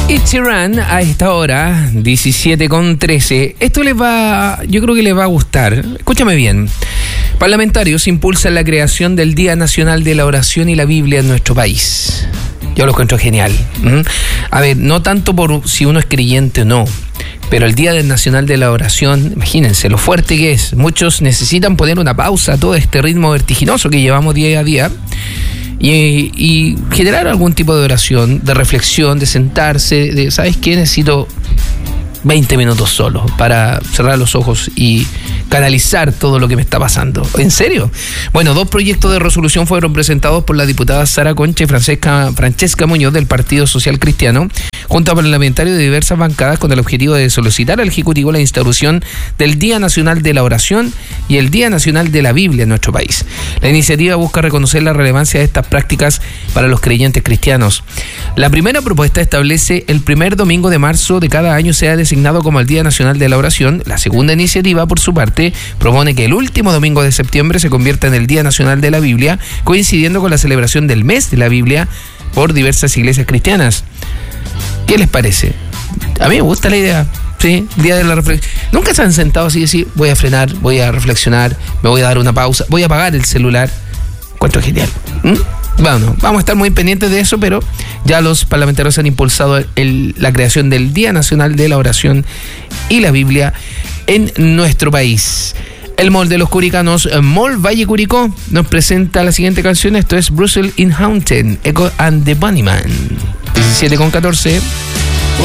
Ed Sheeran a esta hora, 17:13. Esto yo creo que les va a gustar. Escúchame bien. Parlamentarios impulsan la creación del Día Nacional de la Oración y la Biblia en nuestro país. Yo lo encuentro genial. A ver, no tanto por si uno es creyente o no, pero el Día Nacional de la Oración, imagínense lo fuerte que es. Muchos necesitan poner una pausa a todo este ritmo vertiginoso que llevamos día a día y generar algún tipo de oración, de reflexión, de sentarse, de, ¿sabes qué? Necesito 20 minutos solo para cerrar los ojos y canalizar todo lo que me está pasando. ¿En serio? Bueno, 2 proyectos de resolución fueron presentados por la diputada Sara Concha y Francesca Muñoz del Partido Social Cristiano, junto a parlamentarios de diversas bancadas, con el objetivo de solicitar al Ejecutivo la instauración del Día Nacional de la Oración y el Día Nacional de la Biblia en nuestro país. La iniciativa busca reconocer la relevancia de estas prácticas para los creyentes cristianos. La primera propuesta establece el primer domingo de marzo de cada año sea designado como el Día Nacional de la Oración. La segunda iniciativa, por su parte, propone que el último domingo de septiembre se convierta en el Día Nacional de la Biblia, coincidiendo con la celebración del mes de la Biblia por diversas iglesias cristianas. ¿Qué les parece? A mí me gusta la idea. Sí, Día de la Reflexión. Nunca se han sentado así y decir, voy a frenar, voy a reflexionar, me voy a dar una pausa, voy a apagar el celular. Encuentro genial. Bueno, vamos a estar muy pendientes de eso, pero ya los parlamentarios han impulsado la creación del Día Nacional de la Oración y la Biblia en nuestro país. El mall de los curicanos, Mall Valle Curicó, nos presenta la siguiente canción. Esto es Brussels in Haunted, Echo and the Bunnyman. 17:14.